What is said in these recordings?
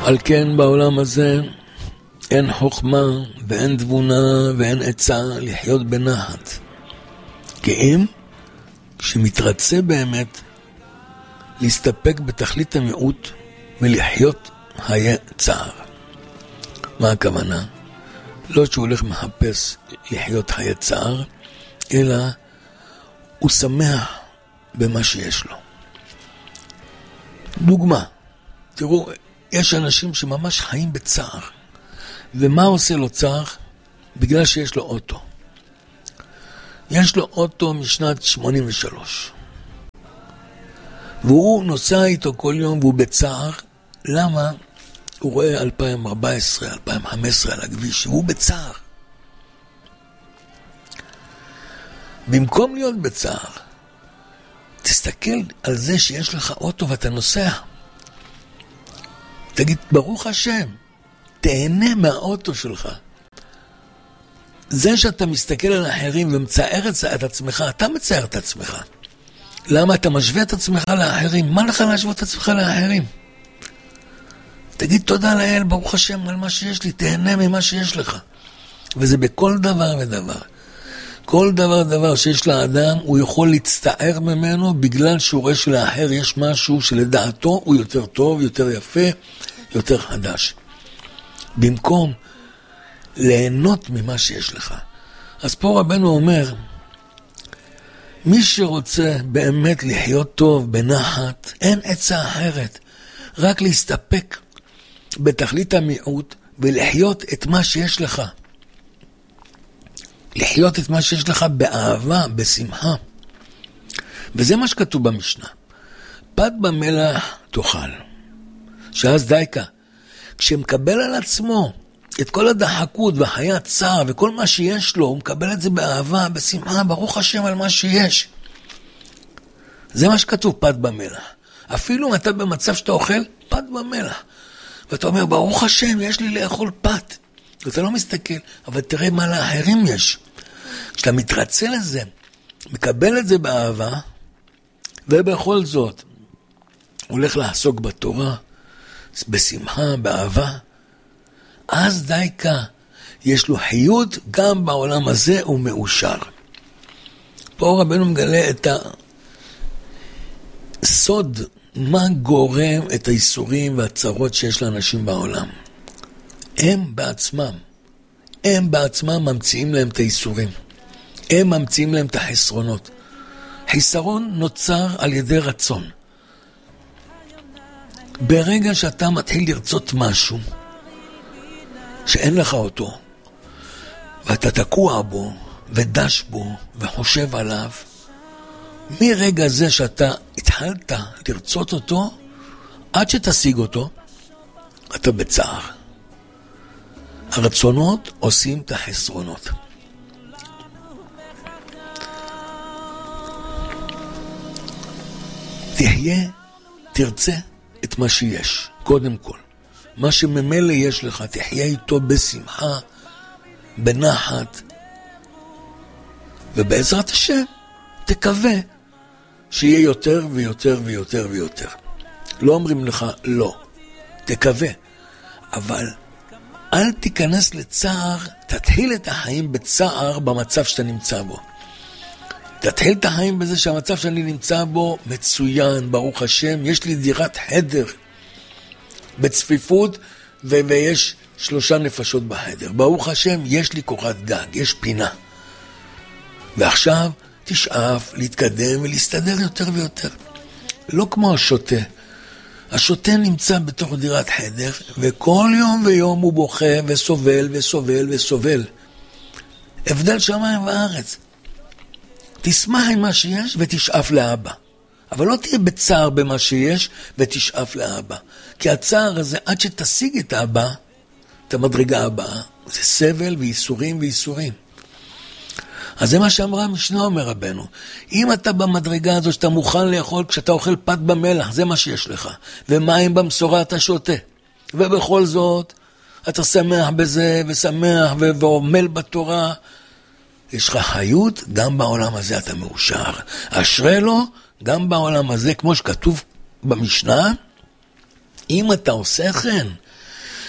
על כן בעולם הזה אין חוכמה ואין תבונה ואין עצה לחיות בנחת. כי אם שמתרצה באמת להסתפק בתכלית המיעוט ולחיות היה צער. מה הכוונה? לא שהוא הולך מחפש לחיות היה צער, אלא הוא שמח במה שיש לו. דוגמה, תראו, יש אנשים שממש חיים בצער. ומה עושה לו צער? בגלל שיש לו אוטו. יש לו אוטו משנת 83. והוא נוסע איתו כל יום והוא בצער. למה? הוא רואה 2014, 2015 על הכביש, והוא בצער. במקום להיות בצער, תסתכל על זה שיש לך אוטו ואתה נוסע. תגיד, ברוך השם, תהנה מהאוטו שלך. זה שאתה מסתכל על האחרים ומצער את עצמך, אתה מצער את עצמך. למה אתה משווה את עצמך לאחרים? מה לך להשוות את עצמך לאחרים? תגיד תודה לאל, ברוך השם, על מה שיש לי, תהנה ממה שיש לך. וזה בכל דבר ודבר. כל דבר שיש לאדם, הוא יכול להצטער ממנו בגלל שהוא רואה שלאחר יש משהו שלדעתו הוא יותר טוב, יותר יפה, יותר חדש. במקום ליהנות ממה שיש לך. אז פה רבנו אומר, מי שרוצה באמת לחיות טוב בנחת, אין עצה אחרת. רק להסתפק בתכלית המיעוט ולחיות את מה שיש לך. לחיות את מה שיש לך באהבה, בשמחה. וזה מה שכתוב במשנה. פת במלח תאכל. שאז דייקה. כשמקבל על עצמו את כל הדחקות והחיית צער וכל מה שיש לו, הוא מקבל את זה באהבה, בשמחה, ברוך השם על מה שיש. זה מה שכתוב, פת במלח. אפילו אם אתה במצב שאתה אוכל, פת במלח. ואתה אומר, ברוך השם, יש לי לאכול פת. ואתה לא מסתכל, אבל תראה מה לאחרים יש. כשאתה מתרצה לזה, מקבל את זה באהבה, ובכל זאת, הולך לעסוק בתורה, בשמחה, באהבה, אז דייקה, יש לו חיות גם בעולם הזה הוא מאושר. פה רבנו מגלה את הסוד, מה גורם את האיסורים והצרות שיש לאנשים בעולם. הם בעצמם ממציאים להם את האיסורים. הם ממציאים להם את החסרונות. חיסרון נוצר על ידי רצון. ברגע שאתה מתחיל לרצות משהו, שאין לך אותו, ואתה תקוע בו, ודש בו, וחושב עליו, מרגע זה שאתה התחלת לרצות אותו, עד שתשיג אותו, אתה בצער. הרצונות עושים את החסרונות. תרצה את מה שיש, קודם כל. מה שממילא יש לך, תחיה איתו בשמחה, בנחת, ובעזרת השם, תקווה שיהיה יותר ויותר ויותר ויותר. לא אומרים לך לא, תקווה, אבל אל תיכנס לצער, תתחיל את החיים בצער במצב שאתה נמצא בו. תתחיל את החיים בזה שהמצב שאני נמצא בו מצוין, ברוך השם, יש לי דירת חדר בצפיפות ויש 3 נפשות בחדר. ברוך השם, יש לי קורת גג, יש פינה. ועכשיו תשאף להתקדם ולהסתדר יותר ויותר. לא כמו השוטה. השוטה נמצא בתוך דירת חדר, וכל יום ויום הוא בוכה וסובל וסובל וסובל. הבדל שמיים וארץ. תשמח עם מה שיש ותשאף לאבא. אבל לא תהיה בצער במה שיש ותשאף לאבא. כי הצער הזה, עד שתשיג את האבא, את המדרגה הבאה, זה סבל וייסורים וייסורים. אז זה מה שאמרה המשנה, אומר רבנו. אם אתה במדרגה הזו שאתה מוכן לאכול, כשאתה אוכל פת במלח, זה מה שיש לך. ומים במסורה אתה שותה. ובכל זאת, אתה שמח בזה ושמח ועומל בתורה. יש לך חיות, גם בעולם הזה אתה מאושר. אשרי לו, גם בעולם הזה, כמו שכתוב במשנה, אם אתה עושה כן,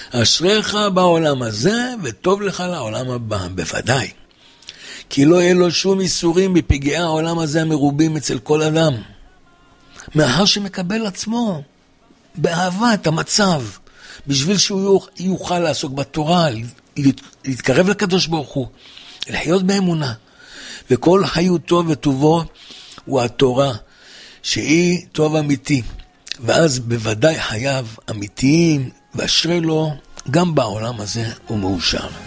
אשריך בעולם הזה וטוב לך לעולם הבא, בוודאי. כי לא יהיה לו שום איסורים מפגעי העולם הזה המרובים אצל כל אדם. מאחר שמקבל עצמו באהבה את המצב, בשביל שהוא יוכל לעסוק בתורה, להתקרב לקדוש ברוך הוא, לחיות באמונה. וכל חיותו וטובו הוא התורה, שהיא טוב אמיתי. ואז בוודאי חייו אמיתיים, ואשרי לו גם בעולם הזה הוא מאושר.